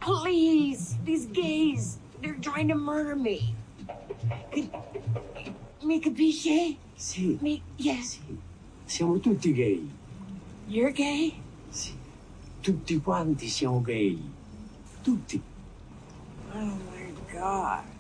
Please, these gays, they're trying to murder me. Mi capisce? Sì. Yes. Sì. Siamo tutti gay. You're gay? Sì. Tutti quanti siamo gay. Tutti. Oh my God.